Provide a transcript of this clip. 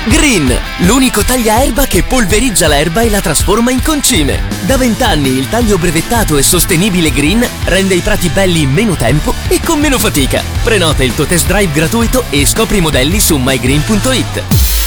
Green, l'unico tagliaerba che polverizza l'erba e la trasforma in concime. Da 20 anni il taglio brevettato e sostenibile Green rende i prati belli in meno tempo e con meno fatica. Prenota il tuo test drive gratuito e scopri i modelli su mygreen.it.